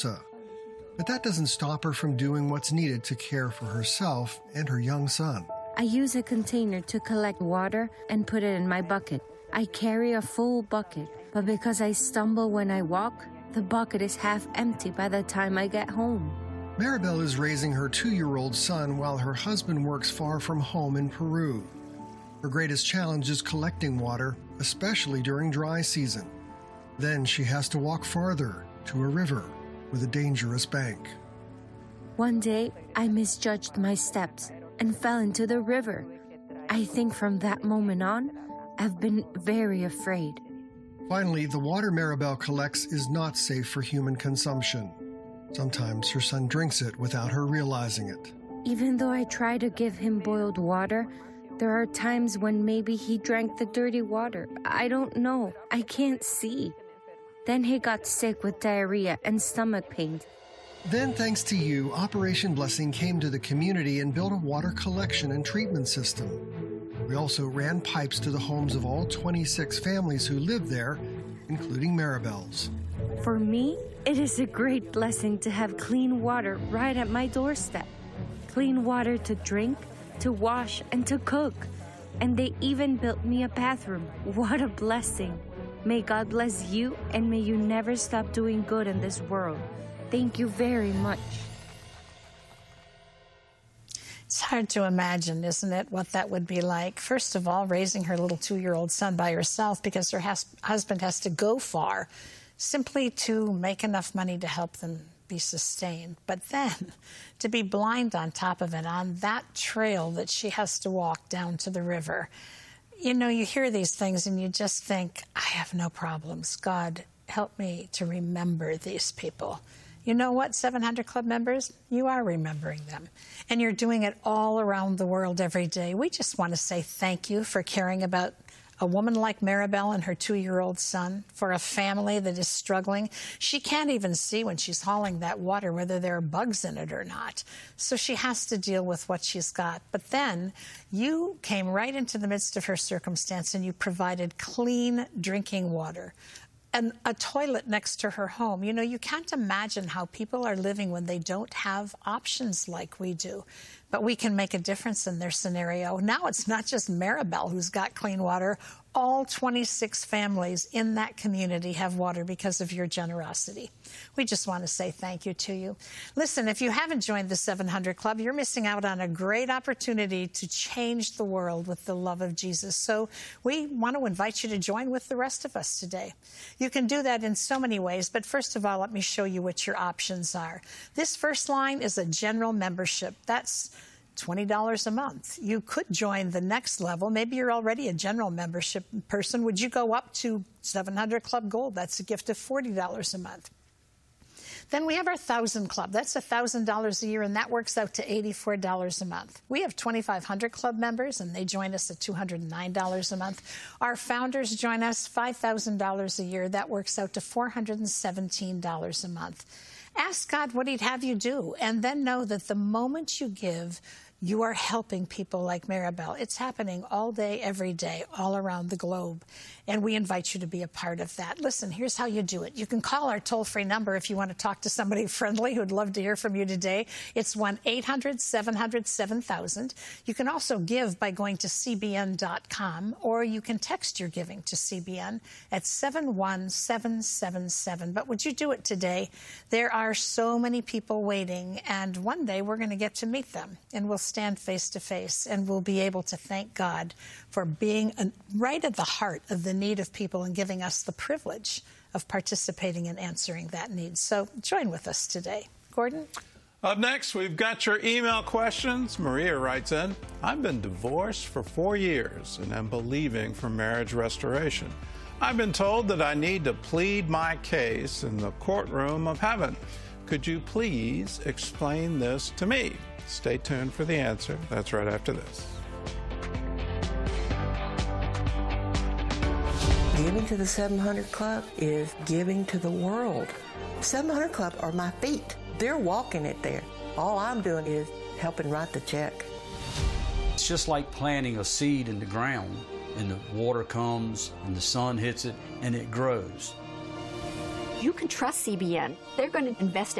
But that doesn't stop her from doing what's needed to care for herself and her young son. I use a container to collect water and put it in my bucket. I carry a full bucket, but because I stumble when I walk, the bucket is half empty by the time I get home. Maribel is raising her 2-year-old son while her husband works far from home in Peru. Her greatest challenge is collecting water, especially during dry season. Then she has to walk farther to a river with a dangerous bank. One day, I misjudged my steps and fell into the river. I think from that moment on, I've been very afraid. Finally, the water Maribel collects is not safe for human consumption. Sometimes her son drinks it without her realizing it. Even though I try to give him boiled water, there are times when maybe he drank the dirty water. I don't know. I can't see. Then he got sick with diarrhea and stomach pains. Then, thanks to you, Operation Blessing came to the community and built a water collection and treatment system. We also ran pipes to the homes of all 26 families who live there, including Maribel's. For me, it is a great blessing to have clean water right at my doorstep. Clean water to drink, to wash, and to cook. And they even built me a bathroom. What a blessing. May God bless you, and may you never stop doing good in this world. Thank you very much. It's hard to imagine, isn't it, what that would be like? First of all, raising her little 2-year-old son by herself because her husband has to go far simply to make enough money to help them be sustained. But then to be blind on top of it on that trail that she has to walk down to the river. You know, you hear these things and you just think, I have no problems. God, help me to remember these people. You know what, 700 Club members? You are remembering them. And you're doing it all around the world every day. We just want to say thank you for caring about a woman like Maribel and her 2-year-old son, for a family that is struggling. She can't even see when she's hauling that water whether there are bugs in it or not. So she has to deal with what she's got. But then you came right into the midst of her circumstance and you provided clean drinking water and a toilet next to her home. You know, you can't imagine how people are living when they don't have options like we do. But we can make a difference in their scenario. Now it's not just Maribel who's got clean water. All 26 families in that community have water because of your generosity. We just want to say thank you to you. Listen, if you haven't joined the 700 Club, you're missing out on a great opportunity to change the world with the love of Jesus. So we want to invite you to join with the rest of us today. You can do that in so many ways, but first of all, let me show you what your options are. This first line is a general membership. That's $20 a month. You could join the next level. Maybe you're already a general membership person. Would you go up to 700 Club Gold? That's a gift of $40 a month. Then we have our 1,000 Club. That's $1,000 a year, and that works out to $84 a month. We have 2,500 Club members, and they join us at $209 a month. Our founders join us $5,000 a year. That works out to $417 a month. Ask God what he'd have you do, and then know that the moment you give, you are helping people like Maribel. It's happening all day, every day, all around the globe. And we invite you to be a part of that. Listen, here's how you do it. You can call our toll-free number if you want to talk to somebody friendly who'd love to hear from you today. It's 1-800-700-7000. You can also give by going to cbn.com, or you can text your giving to CBN at 71777. But would you do it today? There are so many people waiting, and one day we're going to get to meet them, and we'll stand face to face, and we'll be able to thank God for being right at the heart of the need of people and giving us the privilege of participating in answering that need. So join with us today. Gordon? Up next, we've got your email questions. Maria writes in, I've been divorced for 4 years and am believing for marriage restoration. I've been told that I need to plead my case in the courtroom of heaven. Could you please explain this to me? Stay tuned for the answer. That's right after this. Giving to the 700 Club is giving to the world. 700 Club are my feet. They're walking it there. All I'm doing is helping write the check. It's just like planting a seed in the ground, and the water comes, and the sun hits it, and it grows. You can trust CBN. They're going to invest